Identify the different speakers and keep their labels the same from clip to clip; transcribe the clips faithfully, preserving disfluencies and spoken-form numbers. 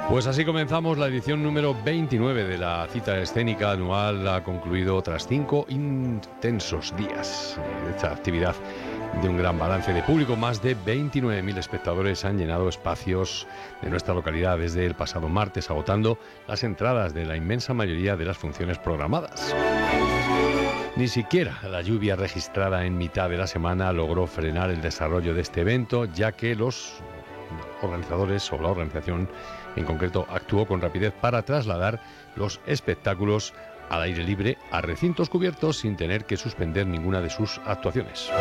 Speaker 1: Pues así comenzamos la edición número veintinueve de la cita escénica anual. Ha concluido tras cinco intensos días de esta actividad, de un gran balance de público. Más de veintinueve mil espectadores han llenado espacios de nuestra localidad desde el pasado martes, agotando las entradas de la inmensa mayoría de las funciones programadas. Ni siquiera la lluvia registrada en mitad de la semana logró frenar el desarrollo de este evento, ya que los organizadores, o la organización en concreto, actuó con rapidez para trasladar los espectáculos al aire libre a recintos cubiertos sin tener que suspender ninguna de sus actuaciones.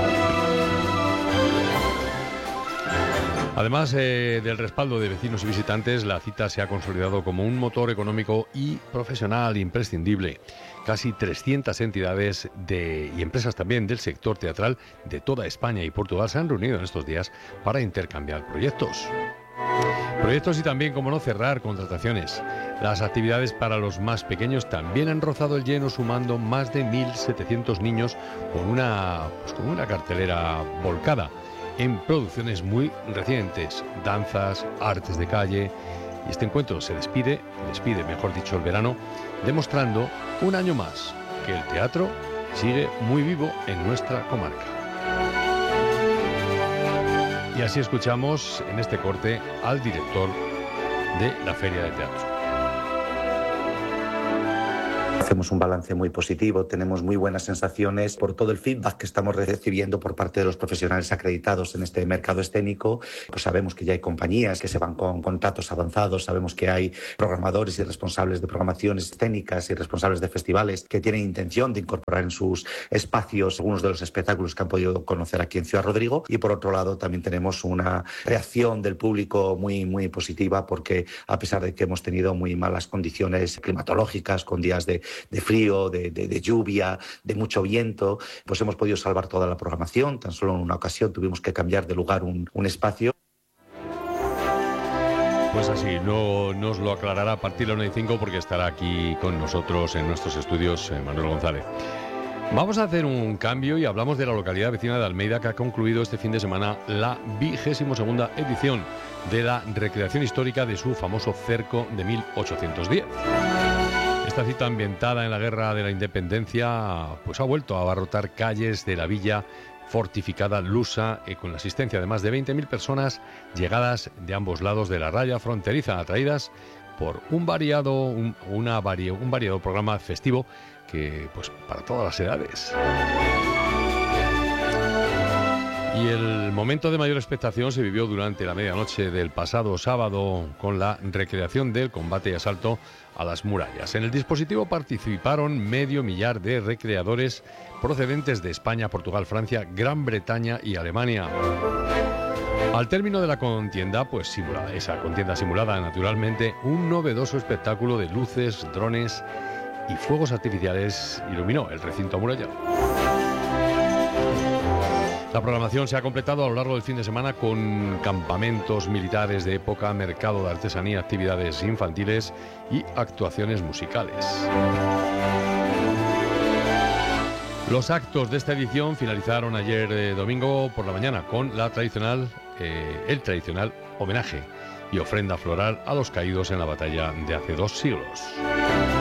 Speaker 1: Además eh, del respaldo de vecinos y visitantes, la cita se ha consolidado como un motor económico y profesional imprescindible. Casi trescientas entidades de, y empresas también del sector teatral de toda España y Portugal se han reunido en estos días para intercambiar proyectos. Proyectos y también, como no, cerrar contrataciones. Las actividades para los más pequeños también han rozado el lleno, sumando más de mil setecientos niños con una, pues con una cartelera volcada en producciones muy recientes, danzas, artes de calle. Y este encuentro se despide, despide, mejor dicho, el verano, demostrando un año más que el teatro sigue muy vivo en nuestra comarca. Y así escuchamos en este corte al director de la Feria de Teatro.
Speaker 2: Hacemos un balance muy positivo, tenemos muy buenas sensaciones por todo el feedback que estamos recibiendo por parte de los profesionales acreditados en este mercado escénico. Pues sabemos que ya hay compañías que se van con contratos avanzados, sabemos que hay programadores y responsables de programaciones escénicas y responsables de festivales que tienen intención de incorporar en sus espacios algunos de los espectáculos que han podido conocer aquí en Ciudad Rodrigo. Y por otro lado también tenemos una reacción del público muy, muy positiva, porque a pesar de que hemos tenido muy malas condiciones climatológicas, con días de de frío, de, de, de lluvia, de mucho viento, pues hemos podido salvar toda la programación. Tan solo en una ocasión tuvimos que cambiar de lugar un, un espacio.
Speaker 1: Pues así, no nos lo aclarará a partir de la una y cinco, porque estará aquí con nosotros en nuestros estudios eh, Manuel González. Vamos a hacer un cambio y hablamos de la localidad vecina de Almeida, que ha concluido este fin de semana la vigésima segunda edición de la recreación histórica de su famoso cerco de mil ochocientos diez. Esta cita, ambientada en la Guerra de la Independencia, pues ha vuelto a abarrotar calles de la villa fortificada lusa, eh, con la asistencia de más de veinte mil personas llegadas de ambos lados de la raya fronteriza, atraídas por un variado, un, una vari, un variado programa festivo que, pues, para todas las edades. Y el momento de mayor expectación se vivió durante la medianoche del pasado sábado, con la recreación del combate y asalto a las murallas. En el dispositivo participaron medio millar de recreadores procedentes de España, Portugal, Francia, Gran Bretaña y Alemania. Al término de la contienda, pues simulada, esa contienda simulada naturalmente, un novedoso espectáculo de luces, drones y fuegos artificiales iluminó el recinto amurallado. La programación se ha completado a lo largo del fin de semana con campamentos militares de época, mercado de artesanía, actividades infantiles y actuaciones musicales. Los actos de esta edición finalizaron ayer eh, domingo por la mañana con la tradicional, eh, el tradicional homenaje y ofrenda floral a los caídos en la batalla de hace dos siglos.